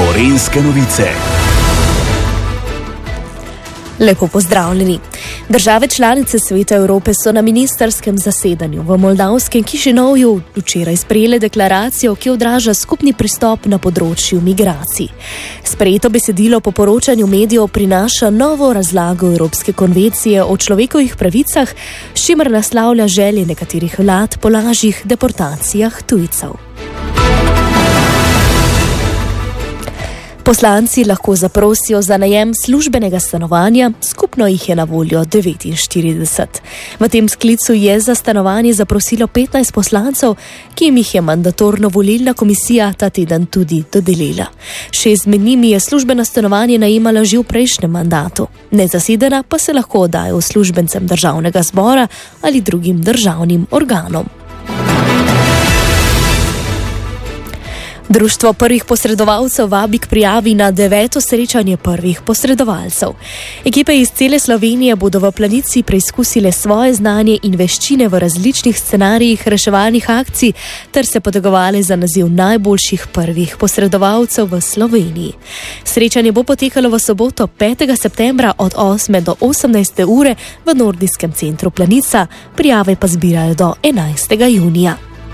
Gorenjske novice. Lepo pozdravljeni. Države članice Sveta Evrope so na ministrskem zasedanju v moldavskem Kišinovju včeraj sprejele deklaracijo, ki odraža skupni pristop na področju migracij. Sprejeto besedilo po poročanju medijev prinaša novo razlago Evropske konvencije o človekovih pravicah, s čimer naslavlja želje nekaterih vlad po lažjih deportacijah tujcev. Poslanci lahko zaprosijo za najem službenega stanovanja, skupno jih je na voljo 49. V tem sklicu je za stanovanje zaprosilo 15 poslancev, ki jim jih je mandatorno volilna komisija ta teden tudi dodelila. 6 med njimi je službeno stanovanje najemala že v prejšnjem mandatu. Nezasedena pa se lahko oddaja uslužbencem državnega zbora ali drugim državnim organom. Društvo prvih posredovalcev vabi k prijavi na 9. srečanje prvih posredovalcev. Ekipe iz cele Slovenije bodo v Planici preizkusile svoje znanje in veščine v različnih scenarijih reševalnih akcij ter se potegovali za naziv najboljših prvih posredovalcev v Sloveniji. Srečanje bo potekalo v soboto 5. septembra od 8. do 18. ure v Nordijskem centru Planica, prijave pa zbirajo do 11. junija.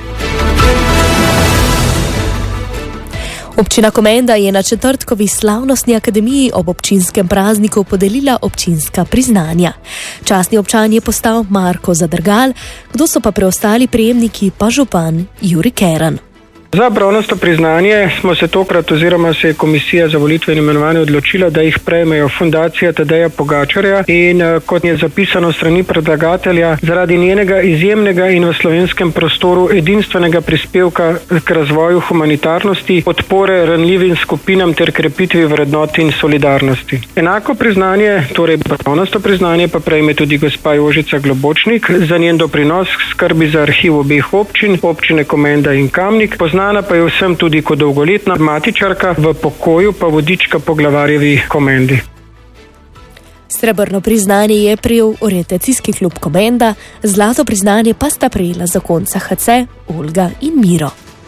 Občina Komenda je na četrtkovi slavnostni akademiji ob občinskem prazniku podelila občinska priznanja. Častni občan je postal Marko Zadrgal, kdo so pa preostali prejemniki pa župan Juri Keran. Za bronasto priznanje smo se tokrat oziroma se je Komisija za volitve in imenovanje odločila, da jih prejmejo Fundacija Tadeja Pogačarja in kot je zapisano strani predlagatelja, zaradi njenega izjemnega in v slovenskem prostoru edinstvenega prispevka k razvoju humanitarnosti, podpore ranljivim skupinam ter krepitvi vrednot in solidarnosti. Enako priznanje, torej bronasto priznanje, pa prejme tudi gospa Jožica Globočnik za njen doprinos k skrbi za arhiv obeh občin, občine Komenda in Kamnik. Znana pa je vsem tudi kot dolgoletna matičarka, v pokoju pa vodička po glavarjevi Komendi. Srebrno priznanje je prejel orientacijski klub Komenda, zlato priznanje pa sta prejela zakonca HC, Olga in Miro.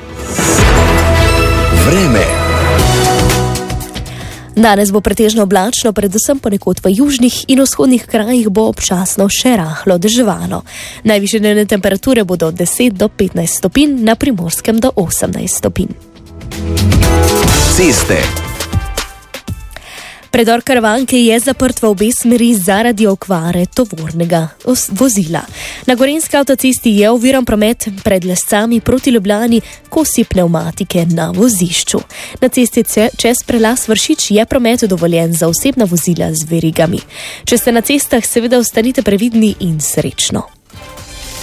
Vreme. Danes bo pretežno oblačno, predvsem ponekod v južnih in vzhodnih krajih bo občasno še rahlo deževalo. Najvišje dnevne temperature bodo od 10 do 15 stopinj, na Primorskem do 18 stopinj. Ceste. Predor Karavanke je zaprt v obe smeri zaradi okvare tovornega vozila. Na Gorenjski avtocesti je oviran promet pred Lescami proti Ljubljani, kosi pnevmatike na vozišču. Na cesti čez prelaz Vršič je promet dovoljen za osebna vozila z verigami. Če ste na cestah, seveda ostanite previdni in srečno.